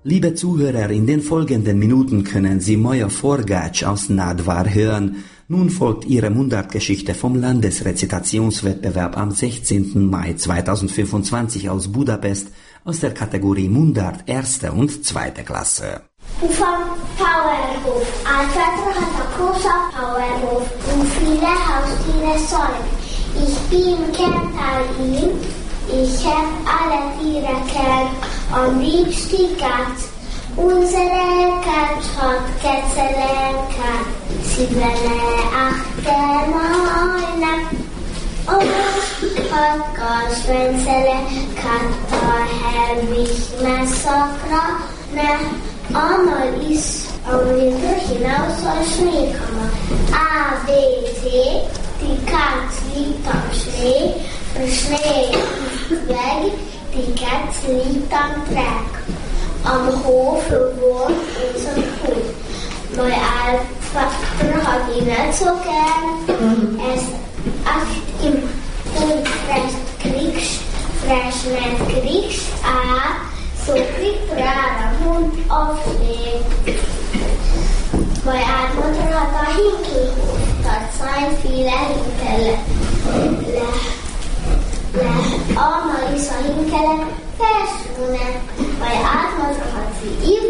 Liebe Zuhörer, in den folgenden Minuten können Sie Maja Forgács aus Nádvár hören. Nun folgt Ihre Mundartgeschichte vom Landesrezitationswettbewerb am 16. Mai 2025 aus Budapest aus der Kategorie Mundart 1. und 2. Klasse. Vom Bauernhof. Alfred hat ein großer Bauernhof und viele Haustiere sollen. Ich bin Kärntalin, ich hab alle Tiere gern, am liebsten Katz. Unsere Katz hat Kätzelein, 7, 8, 9. Und hat Gasschwänzele, daher mich Messer. Einmal ist am Winter hinaus als Schneekammer. A, B, C, die Katze liegt am Schnee, der Schnee ist weg, die Katze liegt am Dreck. Am Hof wohnt unser Hund. Mein Vater hat ihn nicht so gern, er sagt ihm, Hund frisch nicht kriegst, so kriegt der Hund auf Schnee. Meine Mutter hat ein Hinkelhof, da sind viele Hinkele. Einmal ist ein Hinkele verschwunden. Meine Mutter hat sie